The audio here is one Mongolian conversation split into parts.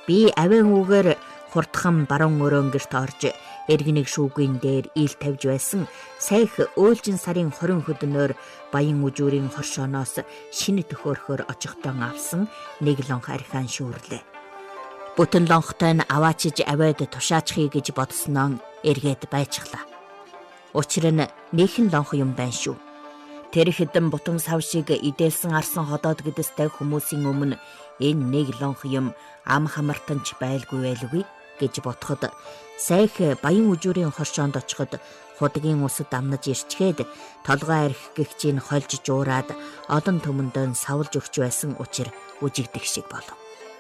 Би авийн үгээр хурдхан баруун өрөөн гэрт орж эргэнэг шүүгийн дээр ил тавьж байсан сайх өөлжин сарын 20 хөдөнөөр Баян үжүүрийн хоршооноос шинэ төхөөрхөөр очихтон авсан нэг лонх архиан шүүрлээ. Бүтэн лонхтой нь аваачиж аваад тушаачихъя гэж бодсноо эргээд байчихлаа. Учир нь нэхэн лонх юм байна шүү. Тэр хэдэн бутан сав шиг идэлсэн арсан ходоод гэдэстэй хүмүүсийн өмнө энэ нэг лонх юм ам хамартанч байлгүй байлгүй гэж бодоход сайх Баян үжүүрийн хоршоонд очиход худгийн усад амнаж ирчгээд толгой арх гихчийг хольж жуураад олон төмөндөө савлж өгч байсан учир үжигдэх шиг болов.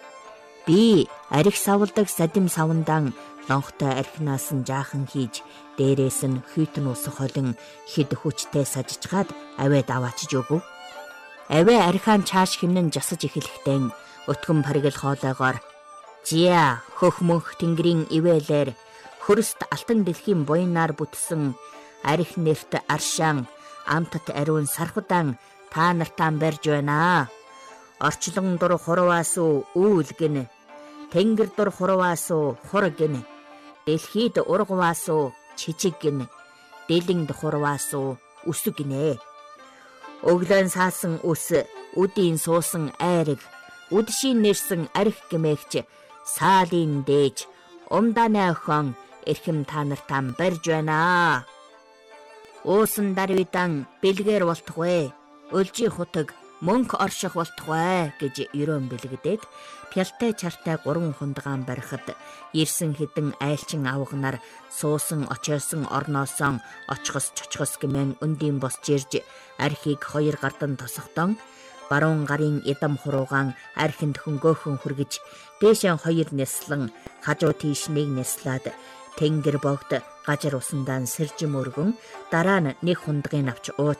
Би арх савлдаг садим савндан лонхтой архинаас нь жаахан хийж дээрээс нь хүйтэн ус холин хэд хүчтэй сажижгаад аваад аваачиж өгөв. Аваа архиан чааш хэмнэн жасаж эхлэхдээ өтгөн паргил хоолойгоор "Жия хөх мөнх тэнгэрийн ивэлэр хөрст алтан дэлхийн буйнаар бүтсэн арх нэрт аршаан амтат ариун сархудаан та нартаа барьж байна. Орчлон дур хурваас үүл гинэ. Тэнгэр дур хурваас хур гинэ. Дэлхийд ургаваас чичиг гинэ. Дэлэнд хурваас үсэг гинэ. Өглөөн саасан үс, үдийн суусан айраг, үдшийн нэрсэн арх гэмээгч саалын дээж, умдааны охин эрхэм та нартаа барьж байна. Уусан дарвидан бэлгээр болтугай, өлжийн хутаг мөнх орших болтугай гэж ерөөн бэлгэдээд пялтай чартай 3 хундагаан барихад ирсэн хідэн айлчин авганаар суусан очиосон орноосоо очихос чочхос гэмэн өндийн босч ирж архийг 2 гардан тосготон баруун гарын эдам хуруугаан архинд хөнгөөхөн хүргэж дээшээ 2 нэслэн хажуу тийш нэг нэслаад тэнгэр богд гажир усандаа сэржим өргөн дараа нь нэг хундагын авч ууж